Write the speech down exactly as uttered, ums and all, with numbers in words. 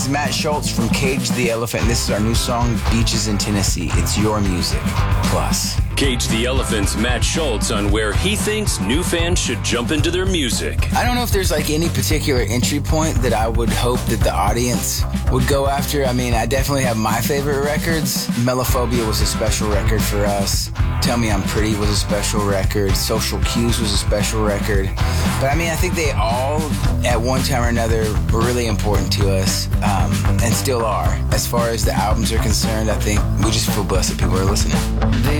This is Matt Schultz from Cage the Elephant, and this is our new song, Beaches in Tennessee. It's your music, plus. Cage the Elephant's Matt Schultz on where he thinks new fans should jump into their music. I don't know if there's like any particular entry point that I would hope that the audience would go after. I mean, I definitely have my favorite records. Melophobia was a special record for us. Tell Me I'm Pretty was a special record. Social Cues was a special record. But I mean, I think they all, at one time or another, were really important to us, um, and still are. As far as the albums are concerned, I think we just feel blessed that people are listening. They